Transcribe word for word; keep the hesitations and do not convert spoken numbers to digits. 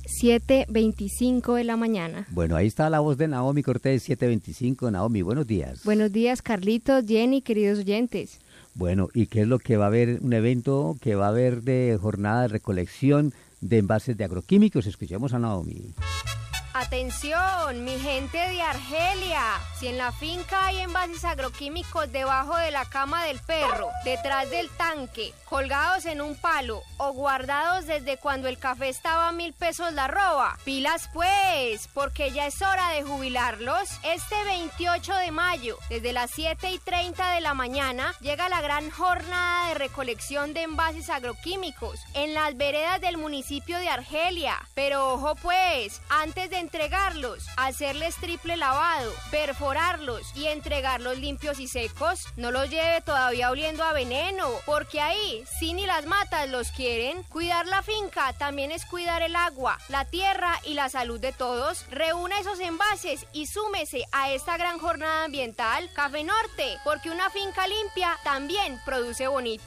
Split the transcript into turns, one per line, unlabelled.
siete veinticinco de la mañana.
Bueno, ahí está la voz de Naomi Cortés, siete veinticinco. Naomi, buenos días.
Buenos días, Carlitos, Jenny, queridos oyentes.
Bueno, ¿y qué es lo que va a haber? Un evento que va a haber de jornada de recolección de envases de agroquímicos. Escuchemos a Naomi.
Atención, mi gente de Argelia. Si en la finca hay envases agroquímicos debajo de la cama del perro, detrás del tanque, colgados en un palo o guardados desde cuando el café estaba a mil pesos la roba, pilas pues, porque ya es hora de jubilarlos. Este veintiocho de mayo, desde las siete y treinta de la mañana, llega la gran jornada de recolección de envases agroquímicos en las veredas del municipio de Argelia. Pero ojo pues, antes de entregarlos, hacerles triple lavado, perforarlos y entregarlos limpios y secos. No los lleve todavía oliendo a veneno, porque ahí, si ni las matas los quieren. Cuidar la finca también es cuidar el agua, la tierra y la salud de todos. Reúna esos envases y súmese a esta gran jornada ambiental. Café Norte, porque una finca limpia también produce bonito.